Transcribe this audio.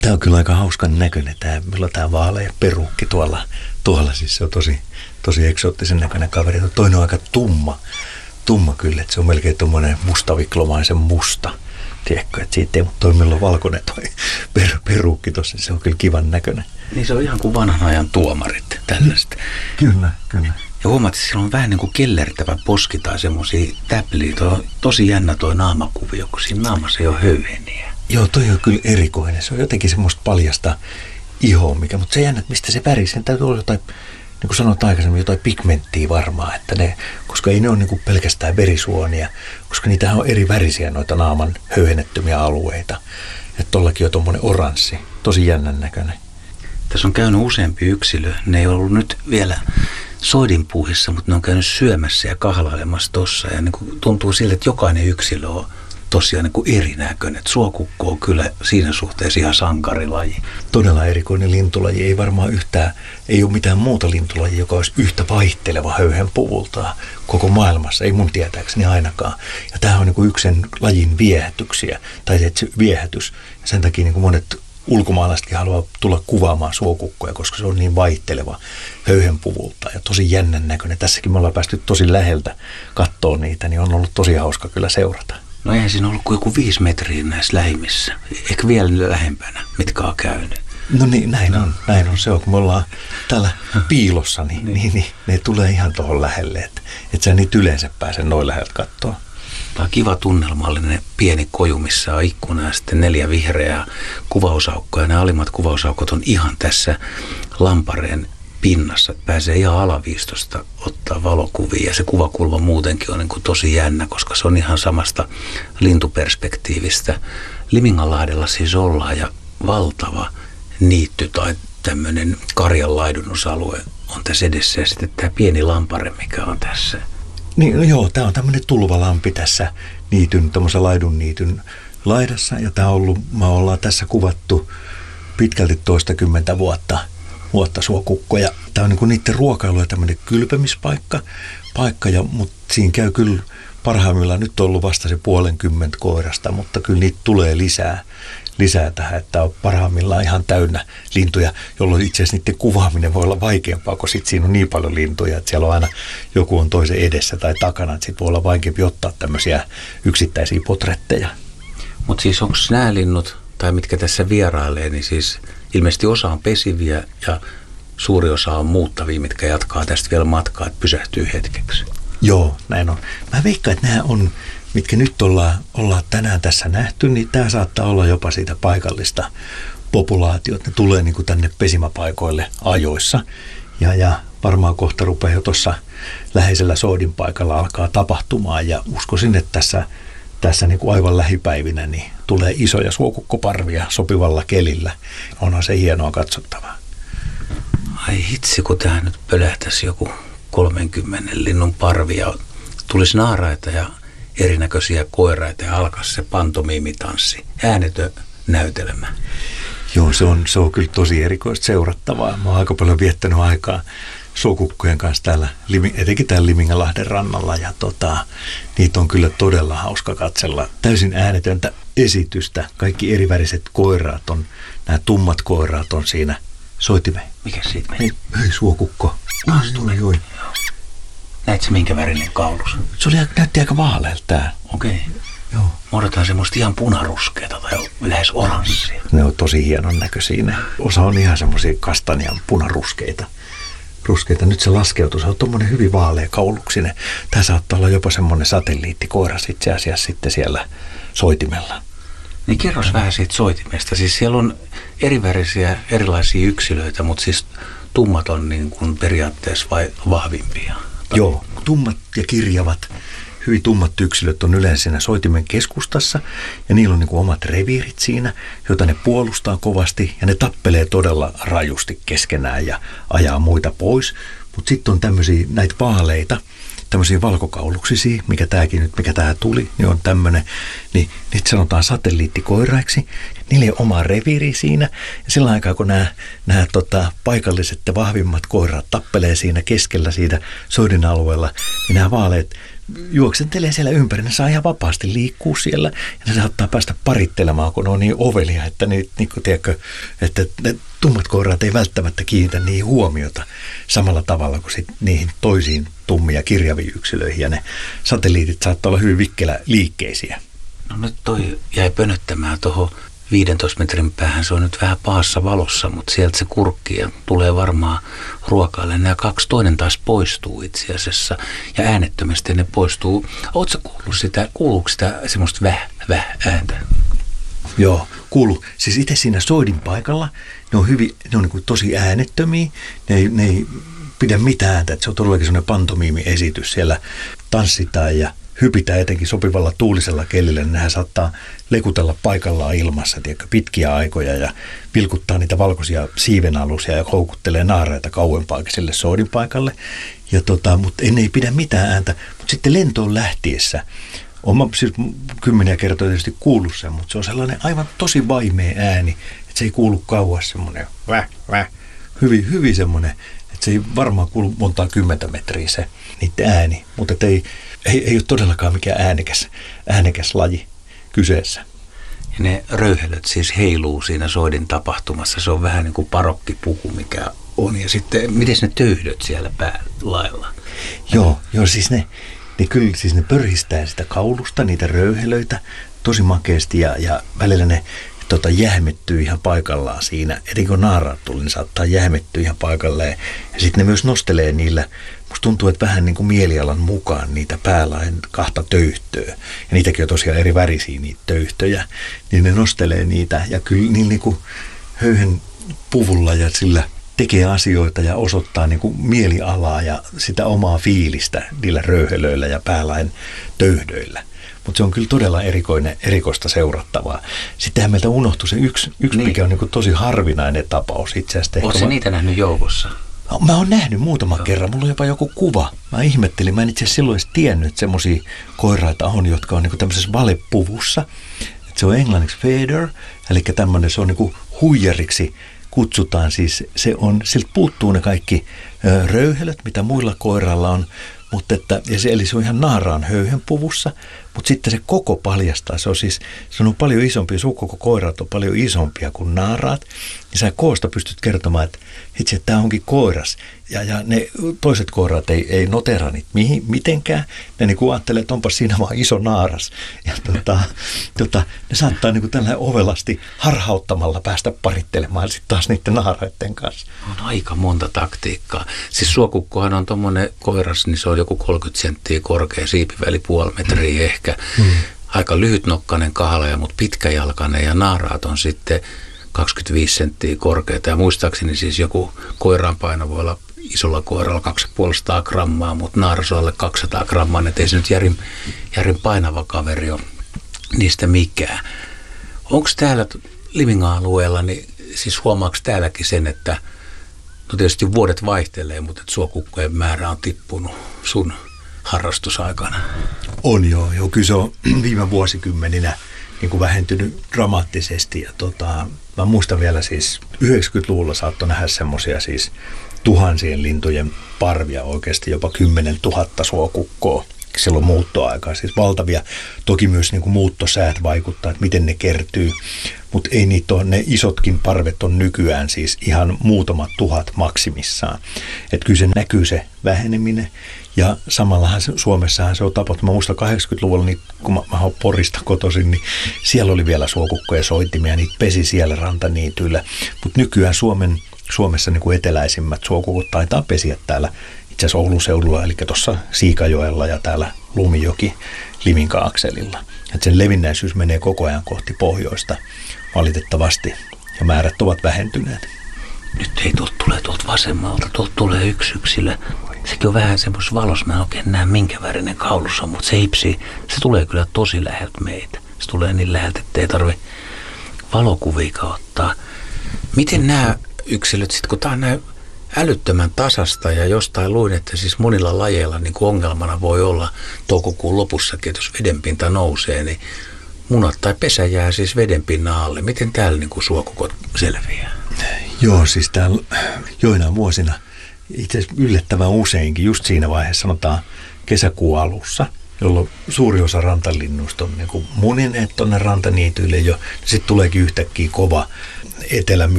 Tämä on kyllä aika hauskan näköinen, tämä vaalea perukki tuolla siis se on tosi eksoottisen näköinen kaveri. Toinen on aika tumma kyllä, että se on melkein tuommoinen mustaviklomaisen musta. Tiedätkö, että siitä ei toimilla on valkoinen toi perukki tuossa, se on kyllä kivan näköinen. Niin se on ihan kuin vanhan ajan tuomarit, tällaiset. Kyllä. Ja huomaat, että sillä on vähän niin kuin kellertävä poski tai semmoisia täpliä. Tosi jännä toi naamakuvio, kun siinä naamassa ei ole höyheniä. Joo, toi on kyllä erikoinen. Se on jotenkin semmoista paljasta ihoa, mutta se jännä, mistä se väri, sen täytyy olla jotain, niin kuin sanoit aikaisemmin, jotain pigmenttiä varmaan, että koska ei ne ole niin kuin pelkästään verisuonia, koska niitähän on eri värisiä noita naaman höyhennettömiä alueita. Että tollakin on tommoinen oranssi, tosi jännän näköinen. Tässä on käynyt useampi yksilö. Ne ei ollut nyt vielä soidinpuuhissa, mutta ne on käynyt syömässä ja kahlailemassa tossa. Ja niin kuin tuntuu siltä, että jokainen yksilö on tosiaan niin kuin erinäköinen. Että suokukko on kyllä siinä suhteessa ihan sankarilaji. Todella erikoinen lintulaji. Ei varmaan ei ole mitään muuta lintulajia, joka olisi yhtä vaihteleva höyhenpuvultaan koko maailmassa. Ei mun tietääkseni ainakaan. Ja tämä on niin kuin yksi sen lajin viehätyksiä, tai se viehätys. Ja sen takia niin kuin monet ulkomaalaisetkin haluaa tulla kuvaamaan suokukkoja, koska se on niin vaihteleva höyhenpuvulta ja tosi jännän näköinen. Tässäkin me ollaan päästy tosi läheltä katsoa niitä, niin on ollut tosi hauska kyllä seurata. No eihän siinä ollut kuin joku 5 metriä näissä lähimissä. Ehkä vielä lähempänä, mitkä on käynyt. No niin, näin on se on. Kun me ollaan täällä piilossa, niin ne tulee ihan tuohon lähelle, että sä niitä yleensä pääse noin läheltä katsoa. Tämä on kiva tunnelmallinen pieni koju, missä on ikkuna ja sitten 4 vihreää kuvausaukkoa. Ja nämä alimmat kuvausaukot on ihan tässä lampareen pinnassa. Pääsee ihan alaviistosta ottaa valokuvia ja se kuvakulma muutenkin on niin kuin tosi jännä, koska se on ihan samasta lintuperspektiivistä. Liminganlahdella siis ollaan ja valtava niitty tai tämmöinen karjan laidunusalue on tässä edessä ja sitten tämä pieni lampare, mikä on tässä. Niin, no joo, tämä on tämmöinen tulvalampi tässä tämmöisen laidunniityn laidassa ja me ollaan tässä kuvattu pitkälti 20 vuotta suokukkoja. Tämä on niin kuin niiden ruokailu ja tämmöinen kylpemispaikka, mutta siinä käy kyllä parhaimmillaan, nyt on ollut vasta se 50 koirasta, mutta kyllä niitä tulee lisää tähän, että on parhaimmillaan ihan täynnä lintuja, jolloin itse asiassa niiden kuvaaminen voi olla vaikeampaa, kun sit siinä on niin paljon lintuja, että siellä on aina joku on toisen edessä tai takana, että sit voi olla vaikeampi ottaa tämmöisiä yksittäisiä potretteja. Mutta siis onko nämä linnut, tai mitkä tässä vierailee, niin siis ilmeisesti osa on pesiviä ja suuri osa on muuttavia, mitkä jatkaa tästä vielä matkaa, että pysähtyy hetkeksi. Joo, näin on. Mä veikkaan, että nämä on, mitkä nyt ollaan tänään tässä nähty, niin tämä saattaa olla jopa siitä paikallista populaatiota. Ne tulee niin kuin tänne pesimäpaikoille ajoissa. Ja varmaan kohta rupeaa jo tuossa läheisellä soodin paikalla alkaa tapahtumaan. Ja uskoisin, että tässä niin kuin aivan lähipäivinä niin tulee isoja suokukkoparvia sopivalla kelillä. Onhan se hienoa katsottavaa. Ai hitsi, kun tähän nyt pölähtäisi joku 30 linnun parvi ja tulisi naaraita ja erinäköisiä koiraita ja alkaisi se pantomiimitanssi, äänetön näytelmä. Joo, se on kyllä tosi erikoista seurattavaa. Mä oon aika paljon viettänyt aikaa suokukkojen kanssa täällä, etenkin täällä Liminganlahden rannalla ja niitä on kyllä todella hauska katsella. Täysin äänetöntä esitystä. Kaikki eriväriset koiraat on, nämä tummat koiraat on siinä. Soitimeen. Mikä siitä meni? Hei suokukko. Joo. Näetkö minkä värinen kaulus? Se näytti aika vaalealta tää. Okei. Joo. Muodotaan semmoista ihan punaruskeita tai lähes oranssia. Ne on tosi hienon näköisiä. Osa on ihan semmoisia kastanian punaruskeita. Nyt se laskeutuu. Se on tommonen hyvin vaalea kauluksinen. Tää saattaa olla jopa semmonen satelliittikoira itse asiassa sitten siellä soitimella. Niin kerros vähän siitä soitimesta. Siis siellä on erivärisiä erilaisia yksilöitä, mutta siis tummat on niin kuin periaatteessa vai vahvimpia? Joo, tummat ja kirjavat, hyvin tummat yksilöt on yleensä siinä soitimen keskustassa ja niillä on niin kuin omat reviirit siinä, joita ne puolustaa kovasti ja ne tappelee todella rajusti keskenään ja ajaa muita pois. Mutta sitten on tämmöisiä näitä vaaleita, tämmöisiä valkokauluksisia, mikä tää tuli, niin on tämmöinen, niin niitä sanotaan satelliittikoiraiksi. Niillä ei ole omaa reviiriä siinä. Ja sillä aikaa, kun nämä paikalliset ja vahvimmat koirat tappelee siinä keskellä siitä soidin alueella, niin nämä vaaleet juoksentelee siellä ympäri. Ne saa ihan vapaasti liikkua siellä ja ne saattaa päästä parittelemaan, kun ne on niin ovelia, että, että ne tummat koiraat ei välttämättä kiinnitä niihin huomiota samalla tavalla kuin sit niihin toisiin tummia kirjaviin yksilöihin. Ja ne satelliitit saattaa olla hyvin vikkelä liikkeisiä. No nyt toi jäi pönöttämään tuohon 15 metrin päähän. Se on nyt vähän pahassa valossa, mutta sieltä se kurkki ja tulee varmaan ruokaille. Nämä kaksi, toinen taas poistuu itse asiassa ja äänettömästi ne poistuu. Ootko kuuluuko sitä semmoista ääntä? Joo, kuuluu. Siis itse siinä soidin paikalla ne on niin kuin tosi äänettömiä. Ne ei pidä mitään ääntä. Että se on todellakin semmoinen pantomiimiesitys. Siellä tanssitaan ja hypitään etenkin sopivalla tuulisella kelillä, niin nehän saattaa lekutella paikallaan ilmassa pitkiä aikoja ja vilkuttaa niitä valkoisia siivenalusia ja houkuttelee naaraita kauempaakin sille soidin paikalle. Mutta ei pidä mitään ääntä. Mutta sitten lentoon lähtiessä, olen siis kymmeniä kertoja tietysti kuullut sen, mutta se on sellainen aivan tosi vaimea ääni, että se ei kuulu kauas semmoinen hyvin semmoinen, että se ei varmaan kuulu montaa 10 metriä se niiden ääni, mutta ei ole todellakaan mikään äänekäs laji kyseessä. Ja ne röyhelöt siis heiluu siinä soidin tapahtumassa. Se on vähän niin kuin parokkipuku, mikä on. Ja sitten, miten ne töyhdöt siellä päälailla? Joo, siis ne pörhistää sitä kaulusta, niitä röyhelöitä tosi makeasti ja välillä ne jähmettyy ihan paikallaan siinä. Etenkin kun naaraat tuli, niin saattaa jähmettyä ihan paikalleen. Ja sitten ne myös nostelee niillä, musta tuntuu, että vähän niin kuin mielialan mukaan niitä päälain kahta töyhtöä. Ja niitäkin on tosiaan eri värisiä niitä töyhtöjä. Niin ne nostelee niitä ja kyllä niin kuin höyhen puvulla ja sillä tekee asioita ja osoittaa niin kuin mielialaa ja sitä omaa fiilistä niillä röyhelöillä ja päälain töyhdöillä. Mutta se on kyllä todella erikoista seurattavaa. Sittenhän meiltä unohtui se yksi niin, mikä on niin kuin tosi harvinainen tapaus itse asiassa. Oletko niitä nähnyt joukossa? Mä oon nähnyt muutaman kerran. Mulla on jopa joku kuva. Mä ihmettelin. Mä en itse asiassa silloin edes tiennyt, että semmoisia koiraita on, jotka on niin kuin tämmöisessä valepuvussa. Et se on englanniksi feeder, eli tämmöinen, se on niin kuin huijariksi kutsutaan. Siis siltä puuttuu ne kaikki röyhelöt, mitä muilla koiralla on. Eli se on ihan naaraan höyhenpuvussa, mutta sitten se koko paljastaa. Se on paljon isompi, sukkokoirat on paljon isompia kuin naaraat. Ja sä koosta pystyt kertomaan, että itse tämä onkin koiras. Ja ne toiset koirat ei notera niitä mitenkään. Ne niin kuin ajattelee, että onpa siinä vaan iso naaras. Ja ne saattaa niin kuin tällä ovelasti harhauttamalla päästä parittelemaan sitten taas niiden naaraiden kanssa. On aika monta taktiikkaa. Siis suokukkohan on tommoinen koiras, niin se on joku 30 senttiä korkea, siipiväli puoli metriä ehkä. Aika lyhytnokkainen kahlaja, mutta pitkäjalkainen ja naaraat on sitten 25 senttiä korkeata. Ja muistaakseni siis joku koiran paino voi olla isolla koiralla 250 grammaa, mutta naaras on alle 200 grammaa. Että ei se nyt järin painava kaveri ole niistä mikään. Onko täällä Liminga-alueella, niin siis huomaako täälläkin sen, että no tietysti vuodet vaihtelee, mutta että suokukkojen määrä on tippunut sun harrastusaikana? On joo. Kyllä se on viime vuosikymmeninä niin kuin vähentynyt dramaattisesti. Ja mä muistan vielä siis 90-luvulla saattoi nähdä semmoisia siis tuhansien lintujen parvia, oikeasti jopa 10 000 suokukkoa silloin muuttoaikaa. Siis valtavia. Toki myös niin kuin muuttosäät vaikuttaa, että miten ne kertyy, mutta ei niitä ole, ne isotkin parvet on nykyään siis ihan muutamat tuhat maksimissaan. Että kyllä se näkyy se väheneminen. Ja samallahan Suomessahan se on tapahtunut. Mä muistan 80-luvulla, niin kun mä oon Porista kotoisin, niin siellä oli vielä suokukkoja soittimia, niitä pesi siellä rantaniityillä. Mutta nykyään Suomessa niin kuin eteläisimmät suokukot taitaa pesiä täällä itse asiassa Oulun seudulla, eli tuossa Siikajoella ja täällä Lumijoki Liminka-akselilla. Et sen levinnäisyys menee koko ajan kohti pohjoista valitettavasti ja määrät ovat vähentyneet. Nyt ei tuolta vasemmalta, tuolta tulee yksi yksilö. Sekin on vähän semmoisessa valossa, mä en oikein näe minkä värinen kaulus on, mutta se hipsii. Se tulee kyllä tosi läheltä meitä. Se tulee niin läheltä, ettei tarvi valokuvia ottaa. Miten nämä yksilöt, sit kun tää on näin älyttömän tasasta ja jostain luin, että siis monilla lajeilla niin kuin ongelmana voi olla toukokuun lopussakin, että jos vedenpinta nousee, niin munat tai pesä jää siis vedenpinnan alle. Miten täällä niin kuin suokukot selviää? Joo, siis täällä joinain vuosina itse asiassa yllättävän useinkin, just siinä vaiheessa sanotaan kesäkuun alussa, jolloin suuri osa rantalinnuista on niin kuin munineet tuonne rantaniityille jo. Sitten tuleekin yhtäkkiä kova etelämyrsky